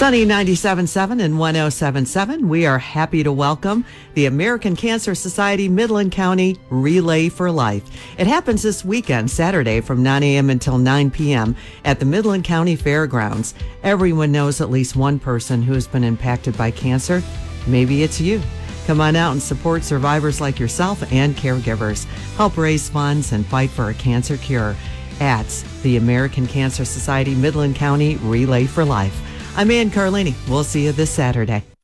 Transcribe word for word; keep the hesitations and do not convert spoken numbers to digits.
Sunny ninety-seven point seven and one oh seven point seven. We are happy to welcome the American Cancer Society Midland County Relay for Life. It happens this weekend, Saturday from nine a.m. until nine p.m. at the Midland County Fairgrounds. Everyone knows at least one person who has been impacted by cancer. Maybe it's you. Come on out and support survivors like yourself and caregivers. Help raise funds and fight for a cancer cure at the American Cancer Society Midland County Relay for Life. I'm Ann Carlini. We'll see you this Saturday.